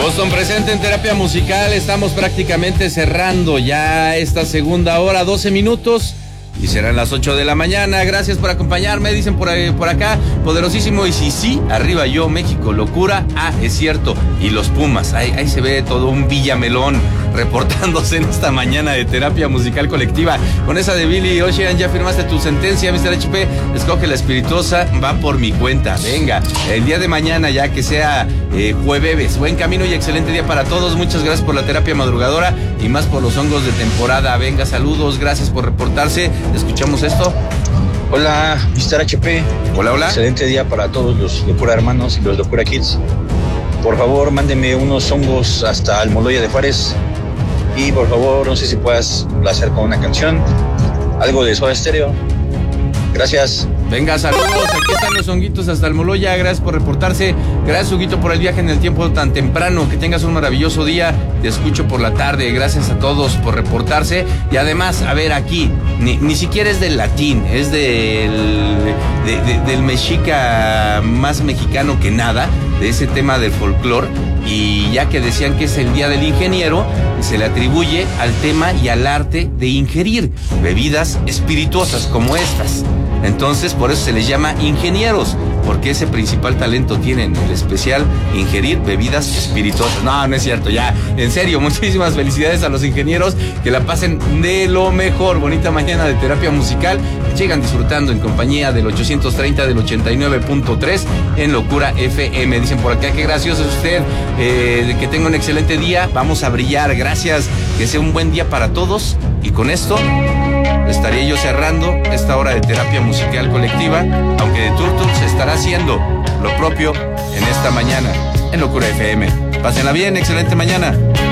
Boston presente en Terapia Musical. Estamos prácticamente cerrando ya esta segunda hora, 12 minutos. Y serán las 8 de la mañana. Gracias por acompañarme, dicen por acá. Poderosísimo. Y sí, arriba yo, México, locura. Ah, es cierto. Y los Pumas. Ahí se ve todo un Villamelón reportándose en esta mañana de Terapia Musical Colectiva. Con esa de Billy Ocean, ya firmaste tu sentencia, Mr. HP. Escoge la espirituosa, va por mi cuenta. Venga, el día de mañana, ya que sea jueves. Buen camino y excelente día para todos. Muchas gracias por la terapia madrugadora y más por los hongos de temporada. Venga, saludos, gracias por reportarse. ¿Escuchamos esto? Hola, Mr. HP. Hola, hola. Excelente día para todos los Locura Hermanos y los Locura Kids. Por favor, mándeme unos hongos hasta Almoloya de Juárez. Y por favor, no sé si puedas hacer con una canción, algo de Soda Stereo. Gracias. Venga, saludos, aquí están los honguitos hasta Almoloya, gracias por reportarse, gracias Huguito por el viaje en el tiempo tan temprano, que tengas un maravilloso día, te escucho por la tarde, gracias a todos por reportarse, y además, a ver aquí, ni siquiera es del latín, es del mexica más mexicano que nada, de ese tema del folclore, y ya que decían que es el día del ingeniero, se le atribuye al tema y al arte de ingerir bebidas espirituosas como estas. Entonces, por eso se les llama ingenieros, porque ese principal talento tienen, el especial ingerir bebidas espirituosas. No es cierto, ya, en serio, muchísimas felicidades a los ingenieros, que la pasen de lo mejor. Bonita mañana de Terapia Musical, llegan disfrutando en compañía del 830 del 89.3 en Locura FM. Dicen por acá, qué gracioso es usted, que tenga un excelente día, vamos a brillar, gracias, que sea un buen día para todos, y con esto estaría yo cerrando esta hora de Terapia Musical Colectiva, aunque de Turtles estará haciendo lo propio en esta mañana en Locura FM. Pásenla bien, excelente mañana.